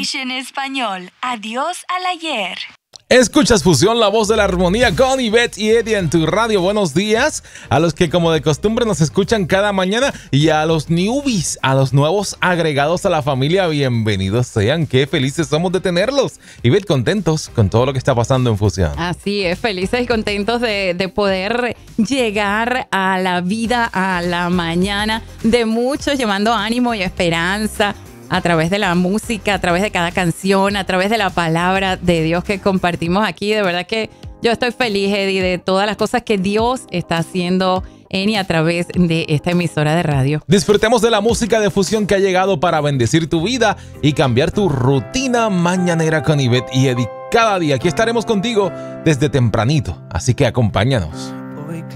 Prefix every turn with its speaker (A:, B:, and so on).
A: English en español. Adiós al ayer.
B: Escuchas Fusión, la voz de la armonía con Ivette y Eddie en tu radio. Buenos días a los que como de costumbre nos escuchan cada mañana y a los newbies, a los nuevos agregados a la familia. Bienvenidos sean, qué felices somos de tenerlos. Ivette, contentos con todo lo que está pasando en Fusión.
C: Así es, felices y contentos de poder llegar a la vida, a la mañana de muchos, llevando ánimo y esperanza a través de la música, a través de cada canción, a través de la palabra de Dios que compartimos aquí. De verdad que yo estoy feliz, Eddie, de todas las cosas que Dios está haciendo en y a través de esta emisora de radio.
B: Disfrutemos de la música de Fusión que ha llegado para bendecir tu vida y cambiar tu rutina mañanera con Ivette y Eddie. Cada día aquí estaremos contigo desde tempranito, así que acompáñanos.